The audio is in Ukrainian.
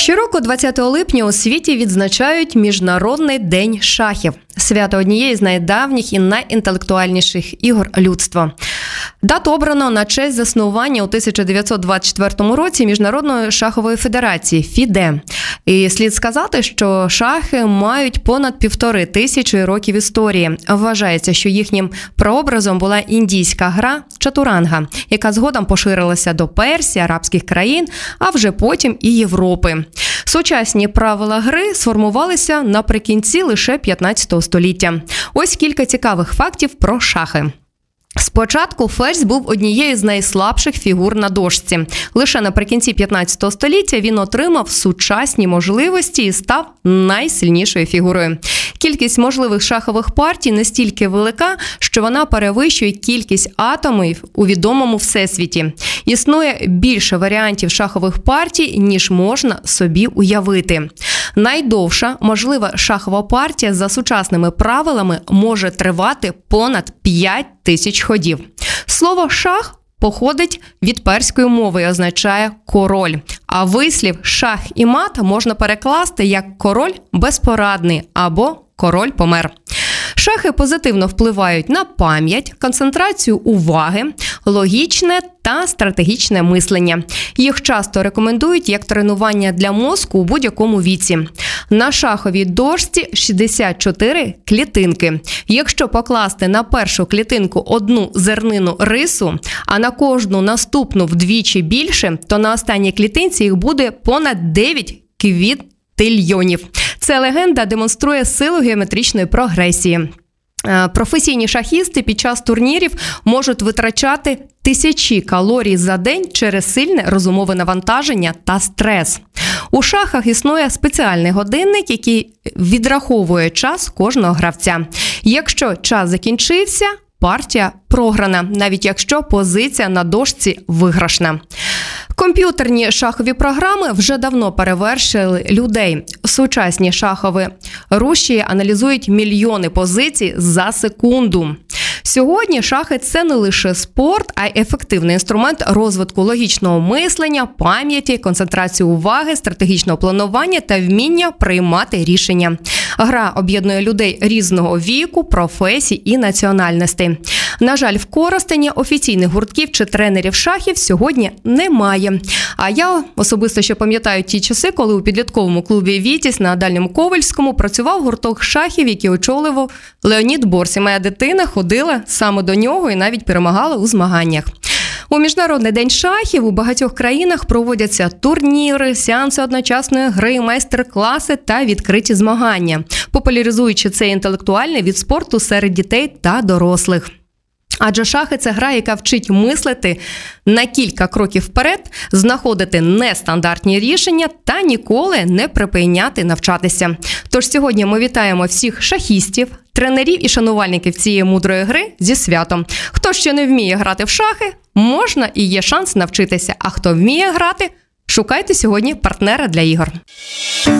Щороку 20 липня у світі відзначають Міжнародний день шахів. Свято однієї з найдавніх і найінтелектуальніших ігор людства. Дату обрано на честь заснування у 1924 році Міжнародної шахової федерації ФІДЕ. І слід сказати, що шахи мають понад 1500 років історії. Вважається, що їхнім прообразом була індійська гра чатуранга, яка згодом поширилася до Персії, арабських країн, а вже потім і Європи. Сучасні правила гри сформувалися наприкінці лише 15 століття. Ось кілька цікавих фактів про шахи. Спочатку ферзь був однією з найслабших фігур на дошці. Лише наприкінці 15 століття він отримав сучасні можливості і став найсильнішою фігурою. Кількість можливих шахових партій настільки велика, що вона перевищує кількість атомів у відомому всесвіті. Існує більше варіантів шахових партій, ніж можна собі уявити. Найдовша можлива шахова партія за сучасними правилами може тривати понад 5000 ходів. Слово «шах» походить від перської мови і означає «король». А вислів «шах і мат» можна перекласти як «король безпорадний» або «король помер». Шахи позитивно впливають на пам'ять, концентрацію уваги, логічне та стратегічне мислення. Їх часто рекомендують як тренування для мозку у будь-якому віці. На шаховій дошці 64 клітинки. Якщо покласти на першу клітинку одну зернину рису, а на кожну наступну вдвічі більше, то на останній клітинці їх буде понад 9 квінтильйонів. Ця легенда демонструє силу геометричної прогресії. Професійні шахісти під час турнірів можуть витрачати тисячі калорій за день через сильне розумове навантаження та стрес. У шахах існує спеціальний годинник, який відраховує час кожного гравця. Якщо час закінчився, партія програна, навіть якщо позиція на дошці виграшна. Комп'ютерні шахові програми вже давно перевершили людей. Сучасні шахові рушії аналізують мільйони позицій за секунду. Сьогодні шахи – це не лише спорт, а й ефективний інструмент розвитку логічного мислення, пам'яті, концентрації уваги, стратегічного планування та вміння приймати рішення. Гра об'єднує людей різного віку, професій і національностей. На жаль, в Коростені офіційних гуртків чи тренерів шахів сьогодні немає. А я особисто ще пам'ятаю ті часи, коли у підлітковому клубі «Вітязь» на Дальньому Ковельському працював гурток шахів, який очолював Леонід Борсь. І моя дитина ходила саме до нього і навіть перемагала у змаганнях. У Міжнародний день шахів у багатьох країнах проводяться турніри, сеанси одночасної гри, майстер-класи та відкриті змагання, популяризуючи цей інтелектуальний від спорту серед дітей та дорослих. Адже шахи – це гра, яка вчить мислити на кілька кроків вперед, знаходити нестандартні рішення та ніколи не припиняти навчатися. Тож сьогодні ми вітаємо всіх шахістів, тренерів і шанувальників цієї мудрої гри зі святом. Хто ще не вміє грати в шахи, можна і є шанс навчитися. А хто вміє грати, шукайте сьогодні партнера для ігор.